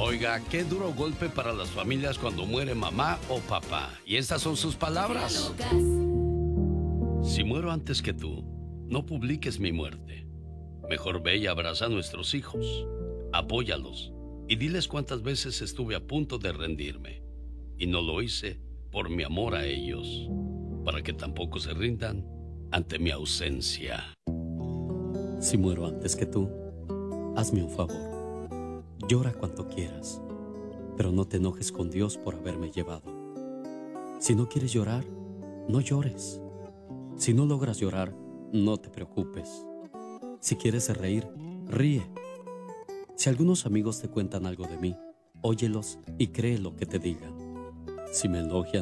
Oiga, qué duro golpe para las familias cuando muere mamá o papá. Y estas son sus palabras. Si muero antes que tú, no publiques mi muerte. Mejor ve y abraza a nuestros hijos. Apóyalos y diles cuántas veces estuve a punto de rendirme. Y no lo hice por mi amor a ellos, para que tampoco se rindan ante mi ausencia. Si muero antes que tú, hazme un favor. Llora cuanto quieras, pero no te enojes con Dios por haberme llevado. Si no quieres llorar, no llores. Si no logras llorar, no te preocupes. Si quieres reír, ríe. Si algunos amigos te cuentan algo de mí, óyelos y cree lo que te digan. Si me elogian,